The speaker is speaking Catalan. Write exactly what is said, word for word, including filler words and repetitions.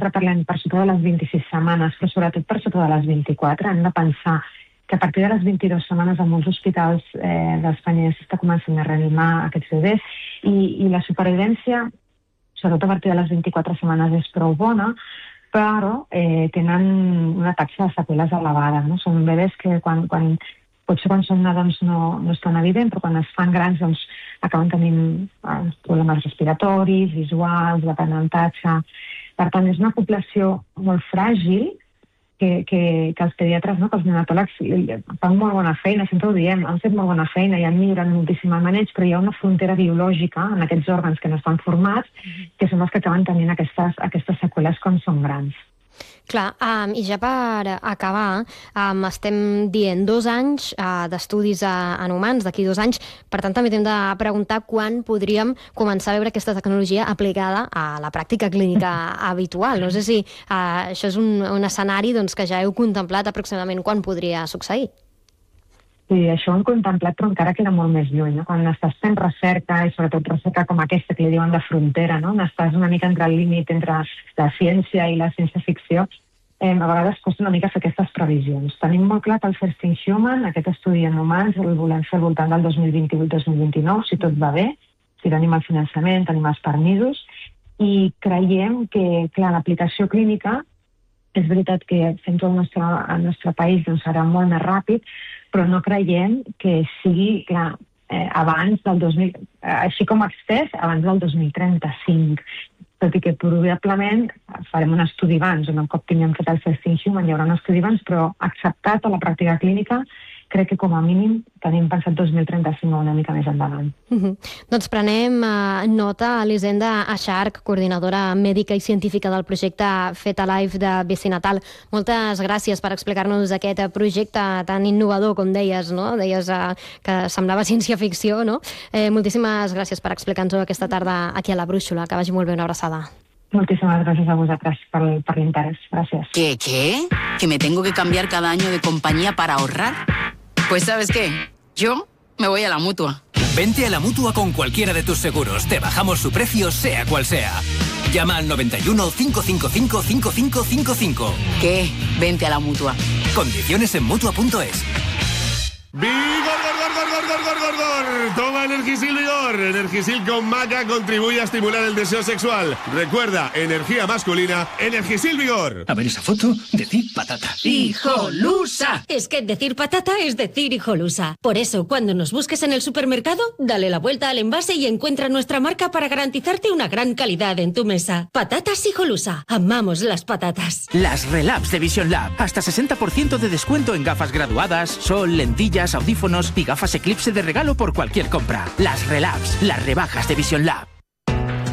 sempre parlem per sota de les vint-i-sis setmanes, però sobretot per sota de les vint-i-quatre. Hem de pensar que a partir de les vint-i-dues setmanes a molts hospitals eh, d'Espanya s'està començant a reanimar aquests bebès i, i la supervivència, sobretot a partir de les vint-i-quatre setmanes, és prou bona, però eh, tenen una taxa de seqüeles elevada. No? Són bebès que quan, quan, potser quan són nadons no, no és tan evident, però quan es fan grans doncs, acaben tenint eh, problemes respiratoris, visuals, d'aprenentatge. Per tant, és una població molt fràgil que, que, que els pediatres, no, que els neonatòlegs fan molt bona feina, sempre ho diem, han fet molt bona feina i han millorat moltíssim el maneig, però hi ha una frontera biològica en aquests òrgans que no estan formats, que són els que acaben tenint aquestes, aquestes seqüeles quan són grans. Clar, um, i ja per acabar, um, estem dient dos anys uh, d'estudis uh, en humans, d'aquí dos anys, per tant també hem de preguntar quan podríem començar a veure aquesta tecnologia aplicada a la pràctica clínica habitual. No sé si uh, això és un, un escenari doncs, que ja heu contemplat aproximadament quan podria succeir. Sí, això ho hem contemplat, però encara queda molt més lluny. No? Quan estàs fent recerca, i sobretot recerca com aquesta, que li diuen de frontera, no? On estàs una mica entre el límit entre la ciència i la ciència-ficció, eh, a vegades costa una mica fer aquestes previsions. Tenim molt clar que el First in Human, aquest estudi en humans, el volem fer al voltant del dos mil vint-i-vuit dos mil vint-i-nou, si tot va bé, si tenim el finançament, tenim els permisos, i creiem que, clar, l'aplicació clínica, és veritat que fent-ho al nostre, al nostre país doncs, serà molt més ràpid, però no creiem que sigui, clar, eh, abans del dos mil... Eh, així com extès, abans del dos mil trenta-cinc. Tot i que probablement farem un estudi abans, un cop tinguem fet el First in Human, hi haurà un estudi abans, però acceptat a la pràctica clínica, crec que com a mínim tenim pensat dos mil trenta-cinc o una mica més endavant. Uh-huh. Doncs prenem uh, nota a Elisenda Aixarc, coordinadora mèdica i científica del projecte Fetalife de Vicinatal. Moltes gràcies per explicar-nos aquest projecte tan innovador, com deies, no? Deies uh, que semblava ciència-ficció, no? Eh, moltíssimes gràcies per explicar-nos-ho aquesta tarda aquí a la Brúixola. Que vagi molt bé, una abraçada. Muchísimas gracias a vosotras por, por el interés. Gracias. ¿Qué, qué? ¿Que me tengo que cambiar cada año de compañía para ahorrar? Pues ¿sabes qué? Yo me voy a la Mutua. Vente a la Mutua con cualquiera de tus seguros. Te bajamos su precio, sea cual sea. Llama al noventa y uno, cinco cinco cinco, cinco cinco cinco cinco. ¿Qué? Vente a la Mutua. Condiciones en Mutua punto es. ¡Vigor, gor, gor, gor, gor, gor, gor, gor! Toma Energisil Vigor. Energisil con maca contribuye a estimular el deseo sexual. Recuerda, energía masculina, Energisil Vigor. A ver esa foto, decir patata. ¡Hijolusa! Es que decir patata es decir hijolusa. Por eso, cuando nos busques en el supermercado, dale la vuelta al envase y encuentra nuestra marca para garantizarte una gran calidad en tu mesa. Patatas Hijolusa. Amamos las patatas. Las Relabs de Vision Lab. Hasta sesenta por ciento de descuento en gafas graduadas, sol, lentillas, audífonos y gafas Eclipse de regalo por cualquier compra. Las Relabs, las rebajas de Vision Lab.